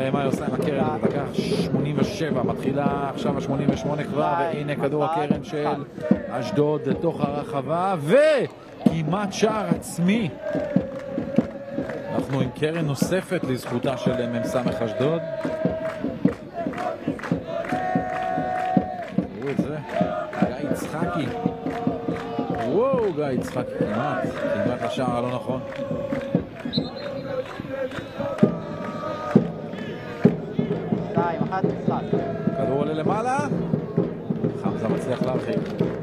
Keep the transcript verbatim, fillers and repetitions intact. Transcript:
נראה מה היא עושה עם הקרן, דקה שמונים ושבע, מתחילה עכשיו ה-שמונים ושמונה כבר, והנה כדור הקרן של אשדוד לתוך הרחבה, וכמעט שער עצמי. אנחנו עם קרן נוספת לזכותה של מ"ס אשדוד. תראו את זה, גיא יצחקי. וואו, גיא יצחקי, כמעט, כמעט לשער הלא נכון. שתיים, אחת, משחק. כדור עולה למעלה, חמזה מצליח להרחיב.